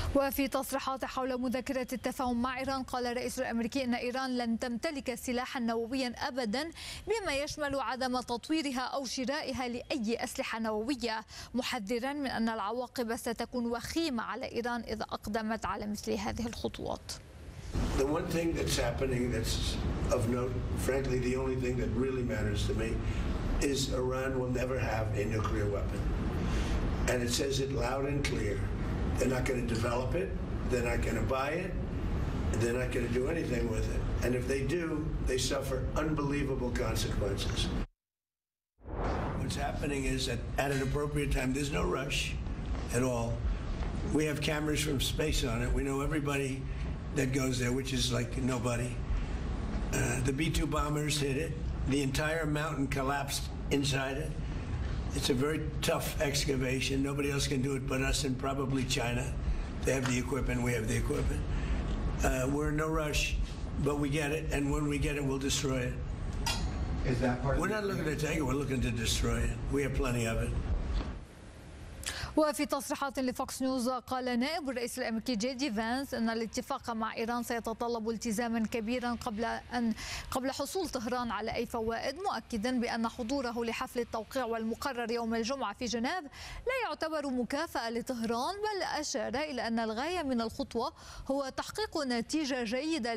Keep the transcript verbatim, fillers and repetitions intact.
وفي تصريحات حول مذكرة التفاهم مع إيران، قال الرئيس الأمريكي أن إيران لن تمتلك سلاحا نوويا أبدا، بما يشمل عدم تطويرها أو شرائها لأي أسلحة نووية، محذرا من أن العواقب ستكون وخيمة على إيران إذا أقدمت على مثل هذه الخطوات. The one thing that's happening that's of note, frankly, the only thing that really matters to me, is Iran will never have a nuclear weapon. And it says it loud and clear. They're not going to develop it. They're not going to buy it. They're not going to do anything with it. And if they do, they suffer unbelievable consequences. What's happening is that at an appropriate time, there's no rush at all. We have cameras from space on it. We know everybody that goes there, which is like nobody. Uh, the B two bombers hit it. The entire mountain collapsed inside it. It's a very tough excavation. Nobody else can do it but us and probably China. They have the equipment, we have the equipment. Uh, we're in no rush, but we get it, and when we get it, we'll destroy it. Is that part? We're not looking to take it, we're looking to destroy it. We have plenty of it. وفي تصريحات لفوكس نيوز، قال نائب الرئيس الامريكي جي دي فانس ان الاتفاق مع ايران سيتطلب التزاما كبيرا قبل ان قبل حصول طهران على اي فوائد، مؤكدا بان حضوره لحفل التوقيع والمقرر يوم الجمعه في جنيف لا يعتبر مكافاه لطهران، بل اشار الى ان الغايه من الخطوه هو تحقيق نتيجه جيده